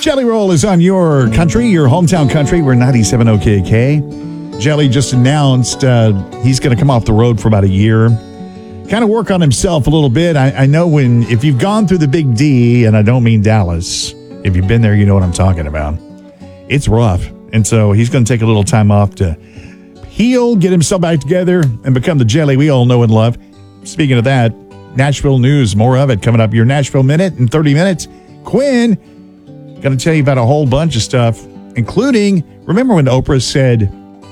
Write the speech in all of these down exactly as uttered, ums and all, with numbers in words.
Jelly Roll is on your country, your hometown country. We're ninety-seven O K K. Jelly just announced uh, he's going to come off the road for about a year. Kind of work on himself a little bit. I, I know when, if you've gone through the Big D, and I don't mean Dallas, if you've been there, you know what I'm talking about. It's rough. And so he's going to take a little time off to heal, get himself back together, and become the Jelly we all know and love. Speaking of that, Nashville news, more of it coming up. Your Nashville Minute in thirty minutes. Quinn, going to tell you about a whole bunch of stuff, including, remember when Oprah said,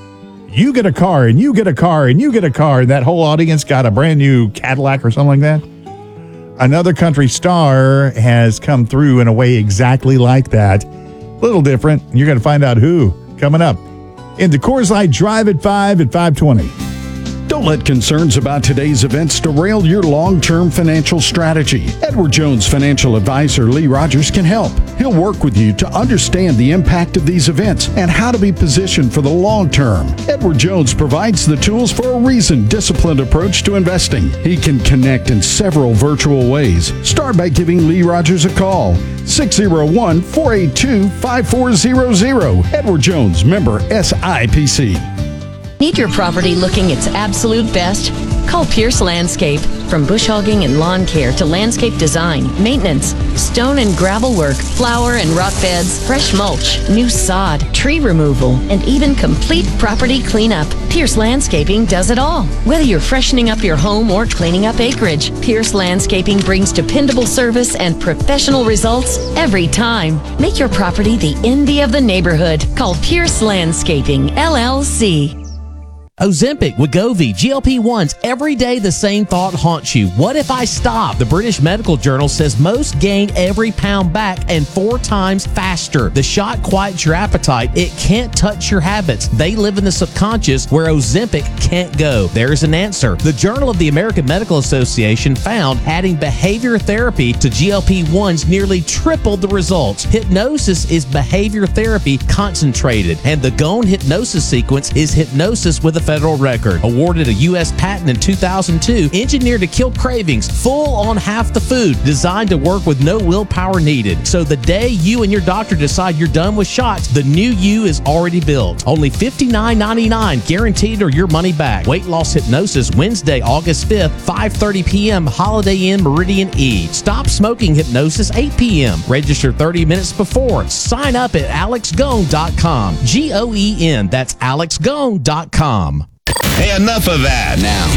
you get a car, and you get a car, and you get a car, and that whole audience got a brand new Cadillac or something like that? Another country star has come through in a way exactly like that. A little different. You're going to find out who coming up in the Coors Light Drive at five at five twenty. Don't let concerns about today's events derail your long-term financial strategy. Edward Jones financial advisor Lee Rogers can help. He'll work with you to understand the impact of these events and how to be positioned for the long term. Edward Jones provides the tools for a reasoned, disciplined approach to investing. He can connect in several virtual ways. Start by giving Lee Rogers a call. six oh one, four eight two, five four zero zero. Edward Jones, member S I P C. Need your property looking its absolute best? Call Pierce Landscape. From bush hogging and lawn care to landscape design, maintenance, stone and gravel work, flower and rock beds, fresh mulch, new sod, tree removal, and even complete property cleanup. Pierce Landscaping does it all. Whether you're freshening up your home or cleaning up acreage, Pierce Landscaping brings dependable service and professional results every time. Make your property the envy of the neighborhood. Call Pierce Landscaping, L L C. Ozempic, Wegovy, G L P ones, every day the same thought haunts you. What if I stop? The British Medical Journal says most gain every pound back and four times faster. The shot quiets your appetite. It can't touch your habits. They live in the subconscious where Ozempic can't go. There's an answer. The Journal of the American Medical Association found adding behavior therapy to G L P ones nearly tripled the results. Hypnosis is behavior therapy concentrated, and the Gone Hypnosis sequence is hypnosis with a federal record. Awarded a U S patent in two thousand two, engineered to kill cravings, full on half the food, designed to work with no willpower needed. So the day you and your doctor decide you're done with shots, the new you is already built. Only fifty-nine ninety-nine, guaranteed or your money back. Weight Loss Hypnosis, Wednesday, August fifth, five thirty p.m., Holiday Inn, Meridian E. Stop Smoking Hypnosis, eight p.m. Register thirty minutes before. Sign up at alex gone dot com. G O E N, that's alex gone dot com. Hey, enough of that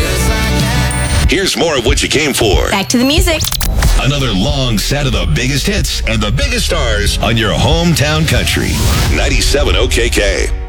now. Here's more of what you came for. Back to the music. Another long set of the biggest hits and the biggest stars on your hometown country. ninety-seven O K K.